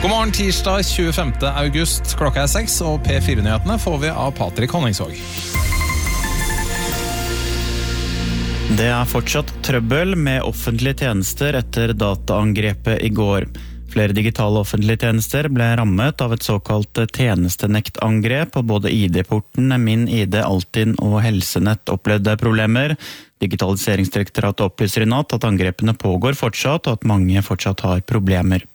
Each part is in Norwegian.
God morgen, tirsdag 25. august, klokka 6, og P4-nyhetene får vi av Patrik Honningsvåg. Det fortsatt trøbbel med offentlige tjenester etter dataangrepet i går. Flere digitale offentlige tjenester ble rammet av et såkalt tjenestenektangrep, og både ID-porten, Min ID, Altinn og Helsenett opplevde problemer. Digitaliseringsdirektoratet opplyser i natt at angrepene pågår fortsatt, og at mange fortsatt har problemer.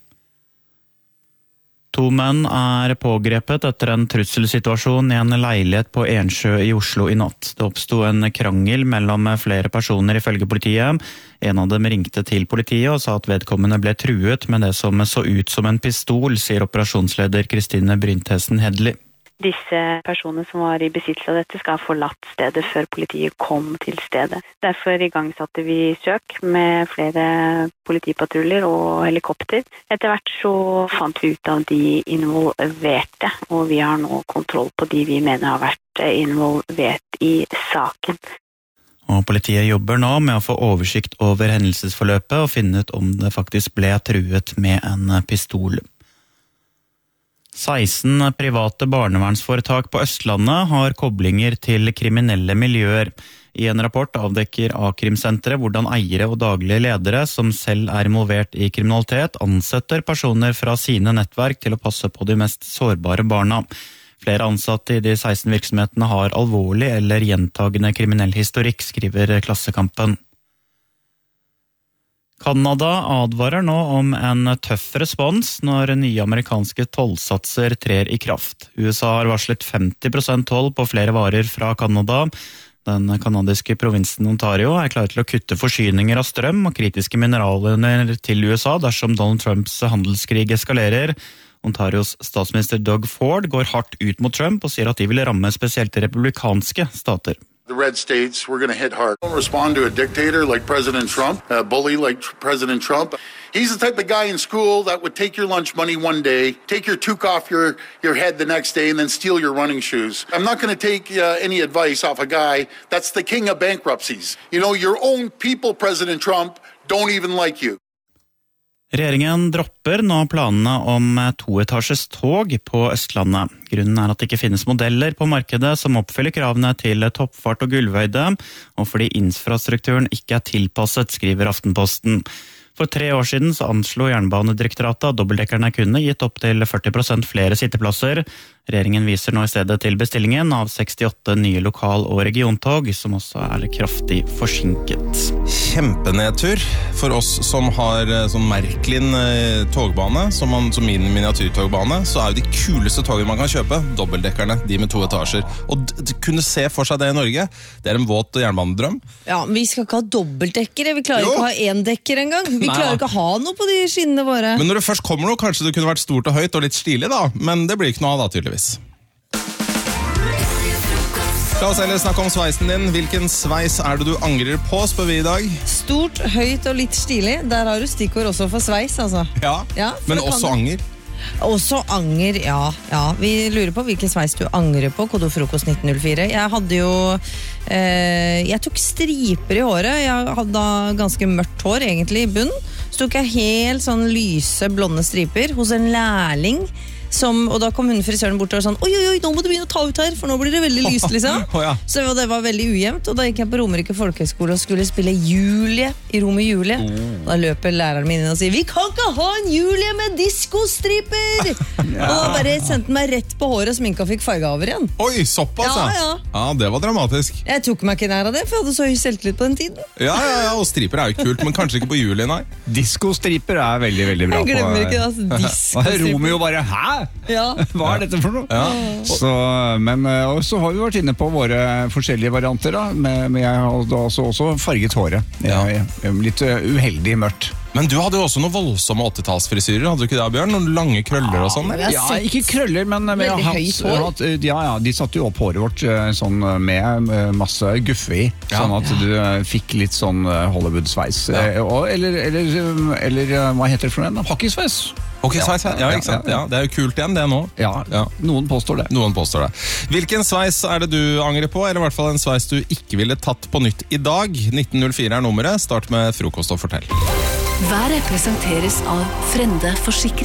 2 menn pågrepet etter en trusselsituasjon i en leilighet på Ensjø i Oslo i natt. Det oppstod en krangel mellom flere personer ifølge politiet. En av dem ringte til politiet og sa at vedkommende ble truet med det som så ut som en pistol, sier operasjonsleder Kristine Bryntesen Hedli. Disse personene som var i besittelse av dette skal ha forlatt stedet før politiet kom til stedet. Derfor igangsatte vi søk med flere politipatruljer og helikopter. Etter hvert så fant vi ut av de involverte, og vi har nå kontroll på de vi mener har vært involvert i saken. Og politiet jobber nå med å få oversikt over hendelsesforløpet og finne ut om det faktisk ble truet med en pistol. 16 private barnevernsforetak på Østlandet har koblinger til kriminelle miljøer. I en rapport avdekker A-krimsenteret hvordan eiere og daglige ledere som selv involvert i kriminalitet ansetter personer fra sine nettverk til å passe på de mest sårbare barna. Flere ansatte i de 16 virksomhetene har alvorlig eller gjentagende kriminell historikk, skriver Klassekampen. Kanada advarer nå om en tøff respons når nye amerikanske tollsatser trer i kraft. USA har varslet 50% toll på flere varer fra Kanada. Den kanadiske provinsen Ontario klar til å kutte forsyninger av strøm og kritiske mineraler til USA dersom Donald Trumps handelskrig eskalerer. Ontarios statsminister Doug Ford går hardt ut mot Trump og sier at de vil ramme spesielt republikanske stater. The red states, we're going to hit hard. Don't respond to a dictator like President Trump, a bully like President Trump. He's the type of guy in school that would take your lunch money one day, take your toque off your head the next day, and then steal your running shoes. I'm not going to take any advice off a guy that's the king of bankruptcies. You know, your own people, President Trump, don't even like you. Regjeringen dropper nå planene om 2-etasjes tog på Østlandet. Grunnen at det ikke finnes modeller på markedet som oppfyller kravene til toppfart og gulvhøyde, og fordi infrastrukturen ikke tilpasset, skriver Aftenposten. For 3 år siden så anslo Jernbanedirektoratet at dobbeltdekkerne kunne gitt opp til 40% flere sitteplasser. Regjeringen viser nå i stedet til bestillingen av 68 nye lokal- og regiontog, som også kraftig forsinket. Kjempenedtur for oss som har sånn Märklin togbane, som min miniatyrtogbane, så jo de kuleste togene man kan kjøpe, dobbeltdekkerne, de med 2 etasjer. Og kunne se for seg det i Norge, det en våt jernbanedrøm. Ja, vi skal ikke ha dobbeltdekkere, vi klarer ikke å ha en dekker engang. Vi klarer ikke å ha noe på de skinnene våre. Men når det først kommer noe, kanskje det kunne vært stort og høyt og litt stilig da, men det blir ikke noe av da, tydeligvis. La oss heller snakke om sveisen din. Hvilken sveis det du angrer på, spør vi i dag? Stort, høyt og litt stilig. Der har du stikkord også for sveis, altså. Ja, men også anger. Også anger, ja. Vi lurer på hvilken sveis du angrer på, kode frokost 1904. Jeg hadde jo jeg tok striper i håret. Jeg hadde da ganske mørkt hår egentlig i bunn. Så tok jeg helt sånn lyse blonde striper hos en lærling. Og da kom hun frisøren bort og sånn, oi, nå må du begynne å ta ut her, for nå blir det veldig lyst, liksom. Så det var veldig ujevnt, og da gikk jeg på Romerike Folkehøgskole og skulle spille Julie i Romeo Julie. Da løper læreren min inn og sier, vi kan ikke ha en Julie med diskostriper! Og da bare sendte meg rett på håret og sminka og fikk fargehaver igjen. Oi, såpass, ja, det var dramatisk. Jeg tok meg ikke nær av det, for jeg hadde så høy selvtillit på den tiden. Ja, og striper jo kult, men kanskje ikke på Julie, nei. Diskostriper veldig, veldig bra på. Jeg glemmer ikke, altså, diskostriper. Romeo bare, hæ? Ja. Hva dette for noe? Så, men så har vi vært inne på våre forskjellige varianter da, men jeg hadde også farget håret. Litt uheldig mørkt. Men du hadde jo også noen voldsomme 80-tallsfrisyrer, hadde du ikke det, Bjørn? Noen lange krøller og sånn? Ja, ikke krøller, men veldig høyt hår. De satte jo opp håret vårt sånn, med masse guffe i, sånn at du fikk litt sånn Hollywood-sveis. Eller hva heter det for en? Hockeysveis. Hockeysveis, ja, ikke sant? Ja, det jo kult igjen, det nå. Ja, noen påstår det. Hvilken sveis det du angrer på, eller i hvert fall en sveis du ikke ville tatt på nytt i dag? 1904 nummeret, start med frokost og fortell. Været presenteres av Frende Forsikring.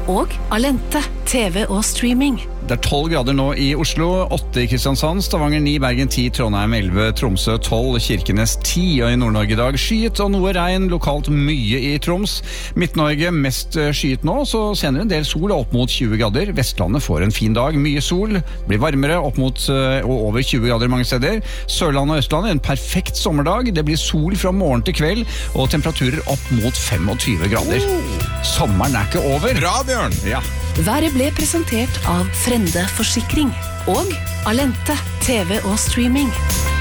Og Alente, TV og streaming. Det 12 grader nå i Oslo, 8 i Kristiansand, Stavanger 9, Bergen 10, Trondheim 11, Tromsø 12, Kirkenes 10, og i Nord-Norge i dag skyet og noe regn, lokalt mye i Troms. Midt-Norge mest skyet nå, så senere en del sol opp mot 20 grader. Vestlandet får en fin dag, mye sol, blir varmere opp mot og over 20 grader mange steder. Sørlandet og Østlandet en perfekt sommerdag, det blir sol fra morgen til kveld, og temperaturer opp mot 25 grader. Sommeren ikke over. Bra, Bjørn! Ja. Været ble presentert av Frende Forsikring og Alente, TV og streaming.